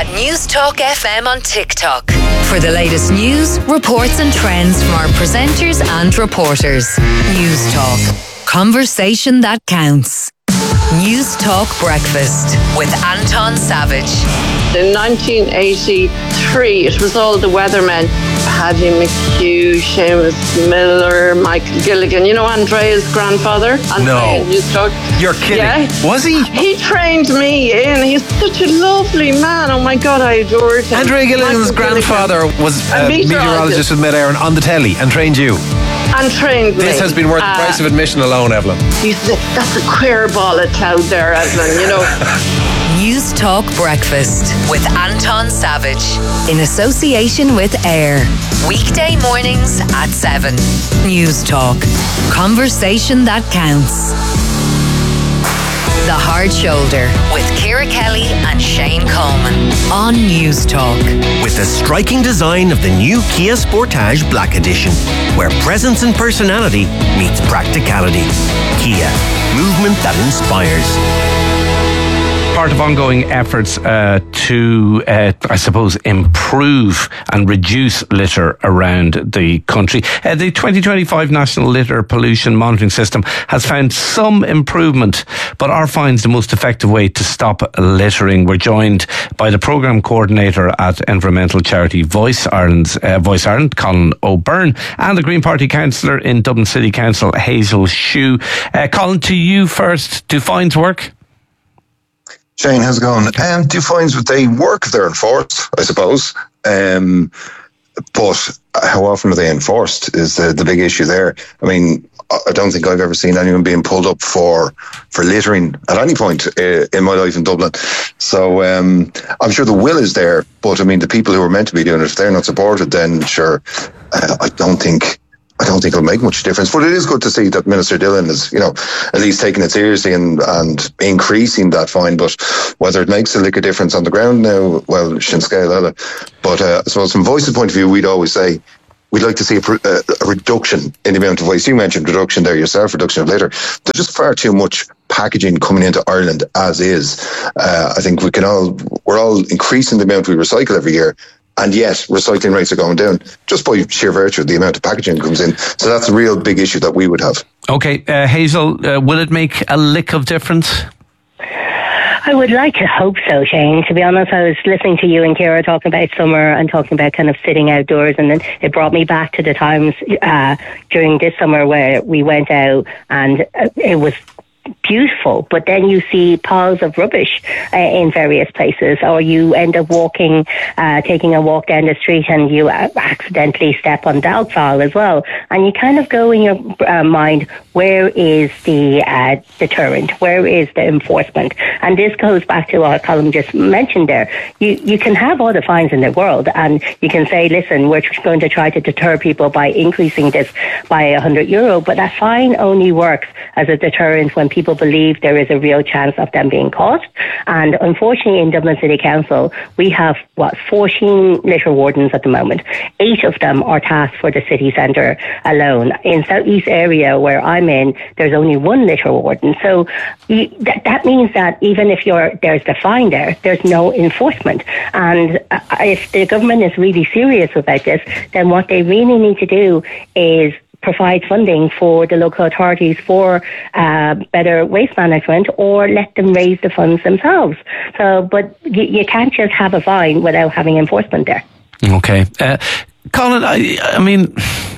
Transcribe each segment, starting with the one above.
at News Talk FM on TikTok for the latest news, reports and trends from our presenters and reporters. News Talk. Conversation that counts. News Talk Breakfast with Anton Savage. In 1983, it was all the weathermen. Paddy McHugh, Seamus Miller, Michael Gilligan. You know Andrea's grandfather? No. News Talk. You're kidding. Yeah. Was he? He trained me in. He's such a lovely man. Oh my God, I adored him. Andrea Gilligan's grandfather was a meteorologist with Mid Éireann on the telly and trained you. And trained me. This has been worth the price of admission alone, Evelyn. That's a queer ball of cloud there, Evelyn, you know. News Talk Breakfast with Anton Savage in association with AIR. Weekday mornings at 7. News Talk. Conversation that counts. The Hard Shoulder with Ciara Kelly and Shane Coleman on News Talk. With the striking design of the new Kia Sportage Black Edition, where presence and personality meets practicality. Kia, movement that inspires. Part of ongoing efforts to, I suppose, improve and reduce litter around the country. The 2025 National Litter Pollution Monitoring System has found some improvement, but our finds the most effective way to stop littering. We're joined by the programme coordinator at environmental charity Voice Ireland, Colin O'Byrne, and the Green Party councillor in Dublin City Council, Hazel Shue. Colin, to you first. Do fines work? Shane, how's it going? Do fines, they work if they're enforced, I suppose. But how often are they enforced is the big issue there. I mean, I don't think I've ever seen anyone being pulled up for littering at any point in my life in Dublin. So I'm sure the will is there, but I mean, the people who are meant to be doing it, if they're not supported, then sure, I don't think it'll make much difference. But it is good to see that Minister Dillon is, at least taking it seriously and increasing that fine. But whether it makes a lick of difference on the ground now, well, Shinscale. But I suppose from Voice's point of view, we'd always say we'd like to see a reduction in the amount of waste. You mentioned reduction there yourself, reduction of litter. There's just far too much packaging coming into Ireland as is. I think we're all increasing the amount we recycle every year. And yet, recycling rates are going down just by sheer virtue of the amount of packaging that comes in. So that's a real big issue that we would have. Okay, Hazel, will it make a lick of difference? I would like to hope so, Shane. To be honest, I was listening to you and Ciara talking about summer and talking about kind of sitting outdoors, and then it brought me back to the times during this summer where we went out and it was beautiful, but then you see piles of rubbish in various places, or you end up taking a walk down the street and you accidentally step on Dalfile as well, and you kind of go in your mind, where is the deterrent, where is the enforcement? And this goes back to what Colin just mentioned there. You can have all the fines in the world and you can say, listen, we're going to try to deter people by increasing this by €100, but that fine only works as a deterrent when people believe there is a real chance of them being caught. And unfortunately in Dublin City Council we have 14 litter wardens at the moment. 8 of them are tasked for the city centre alone. In South East area where I'm in, there's only 1 litter warden. So that means that even if there's the fine there's no enforcement. And if the government is really serious about this, then what they really need to do is provide funding for the local authorities for better waste management, or let them raise the funds themselves. So, but you can't just have a fine without having enforcement there. Okay. Colin, I mean,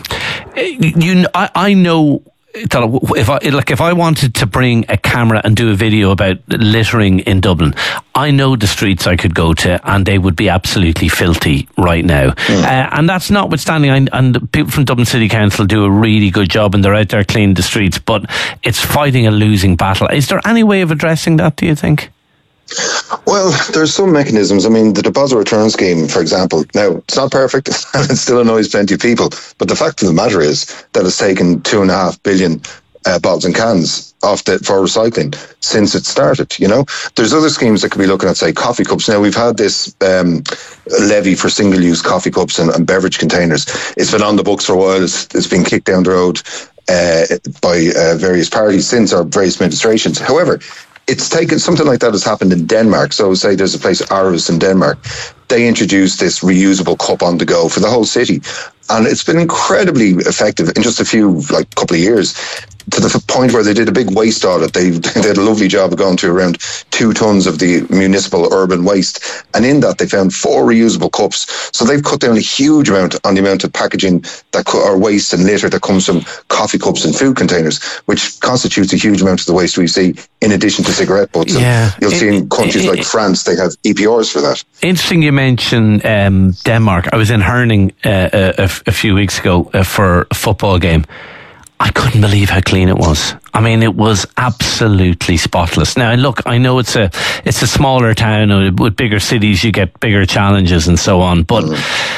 I know that if I wanted to bring a camera and do a video about littering in Dublin, I know the streets I could go to and they would be absolutely filthy right now. And that's notwithstanding, and the people from Dublin City Council do a really good job and they're out there cleaning the streets, but it's fighting a losing battle. Is there any way of addressing that, do you think? Well, there's some mechanisms. I mean, the deposit return scheme, for example, now it's not perfect and it still annoys plenty of people, but the fact of the matter is that it's taken 2.5 billion bottles and cans for recycling since it started. There's other schemes that could be looking at, say, coffee cups. Now, we've had this levy for single-use coffee cups and beverage containers. It's been on the books for a while. It's been kicked down the road by various parties since, our various administrations. However, it's taken something like that has happened in Denmark. So say there's a place, Aarhus in Denmark, they introduced this reusable cup on the go for the whole city. And it's been incredibly effective in just couple of years, to the point where they did a big waste audit. They did a lovely job of going through around 2 tons of the municipal urban waste. And in that, they found 4 reusable cups. So they've cut down a huge amount on the amount of packaging or waste and litter that comes from coffee cups and food containers, which constitutes a huge amount of the waste we see, in addition to cigarette butts. Yeah. You'll see in countries like France, they have EPRs for that. Interesting you mentioned Denmark. I was in Herning a few weeks ago for a football game. I couldn't believe how clean it was. I mean, it was absolutely spotless. Now, look, I know it's a smaller town with bigger cities. You get bigger challenges and so on. But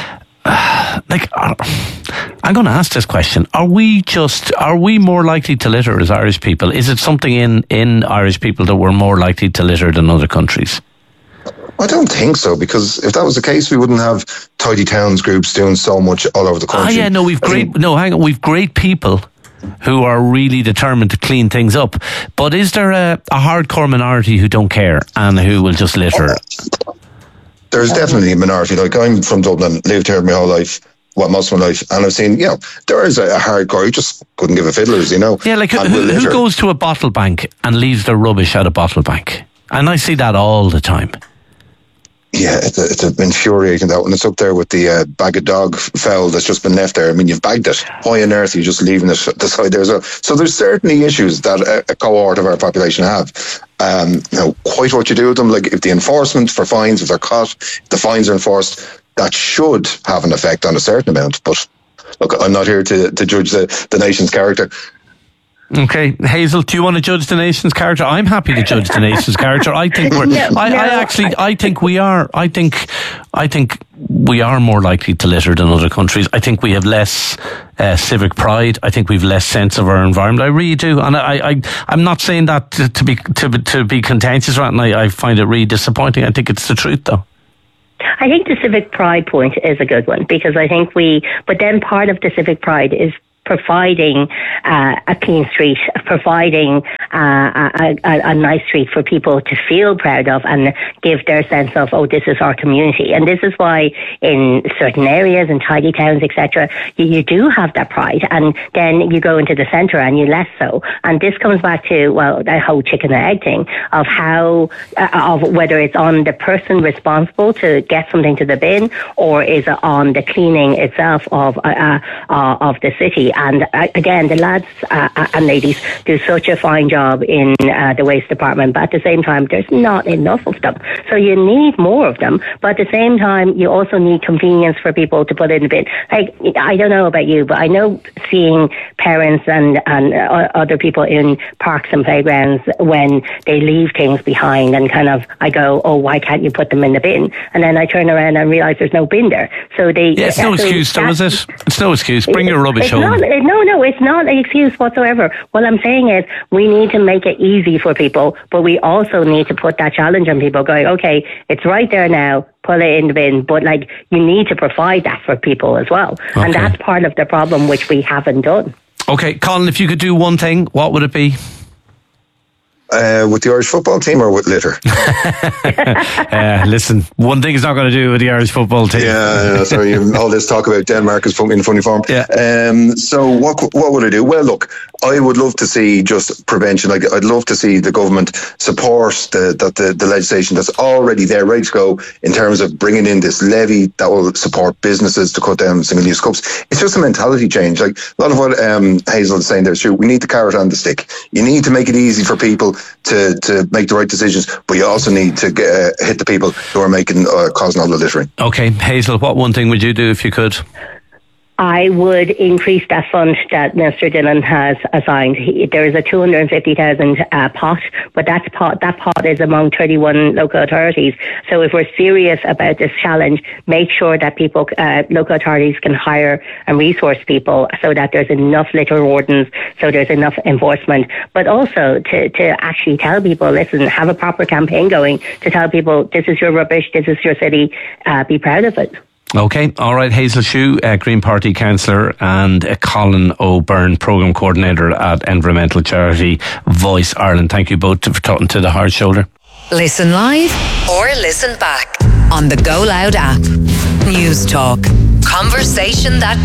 I'm going to ask this question: Are we more likely to litter as Irish people? Is it something in Irish people that we're more likely to litter than other countries? I don't think so, because if that was the case, we wouldn't have tidy towns groups doing so much all over the country. Oh yeah, no, we've great people who are really determined to clean things up. But is there a hardcore minority who don't care and who will just litter? There's definitely a minority. Like, I'm from Dublin, lived here my whole life, most of my life, and I've seen, there is a hardcore who just couldn't give a fiddler's, Yeah, like who goes to a bottle bank and leaves their rubbish at a bottle bank? And I see that all the time. Yeah, it's infuriating, that when it's up there with the bag of dog fowl that's just been left there. I mean, you've bagged it. Why on earth are you just leaving it at the side there? So there's certainly issues that a cohort of our population have. Quite what you do with them, like if the enforcement for fines, if they're caught, if the fines are enforced, that should have an effect on a certain amount. But look, I'm not here to judge the nation's character. Okay, Hazel, do you want to judge the nation's character? I'm happy to judge the nation's character. I think I think we are. I think we are more likely to litter than other countries. I think we have less civic pride. I think we've less sense of our environment. I really do, and I'm not saying that to be contentious, right? And I find it really disappointing. I think it's the truth, though. I think the civic pride point is a good one, because I think but then part of the civic pride is providing a clean street, providing a nice street for people to feel proud of and give their sense of, this is our community. And this is why in certain areas, in tidy towns, etc., you do have that pride. And then you go into the centre and you less so. And this comes back to, the whole chicken and egg thing of of whether it's on the person responsible to get something to the bin, or is it on the cleaning itself of the city. And again, the lads and ladies do such a fine job in the waste department, but at the same time, there's not enough of them. So you need more of them, but at the same time, you also need convenience for people to put in the bin. Like, I don't know about you, but I know seeing parents and other people in parks and playgrounds when they leave things behind, and kind of, I go, why can't you put them in the bin? And then I turn around and realise there's no bin there. So it's no excuse, though, is it? It's no excuse. Bring your rubbish home. No, it's not an excuse whatsoever. What I'm saying is we need to make it easy for people, but we also need to put that challenge on people going, okay, it's right there now, put it in the bin, but you need to provide that for people as well. Okay. And that's part of the problem, which we haven't done. Okay, Colin, if you could do one thing, what would it be? With the Irish football team or with litter? Listen, one thing is not going to do with the Irish football team. Yeah, sorry, all this talk about Denmark is in funny form. Yeah. So what would I do? Well, look, I would love to see just prevention. I'd love to see the government support the legislation that's already there, ready to go, in terms of bringing in this levy that will support businesses to cut down single-use cups. It's just a mentality change. Like a lot of what Hazel is saying there is true. We need the carrot and the stick. You need to make it easy for people to make the right decisions, but you also need to hit the people who are causing all the littering. Okay, Hazel, what one thing would you do if you could? I would increase that fund that Minister Dillon has assigned. There is a 250,000 pot, but that pot is among 31 local authorities. So if we're serious about this challenge, make sure that people, local authorities can hire and resource people so that there's enough litter wardens, so there's enough enforcement, but also to actually tell people, listen, have a proper campaign going to tell people, this is your rubbish, this is your city, be proud of it. Okay, all right. Hazel Shue, Green Party councillor, and Colin O'Byrne, programme coordinator at environmental charity Voice Ireland. Thank you both for talking to the Hard Shoulder. Listen live or listen back on the Go Loud app. News Talk. Conversation that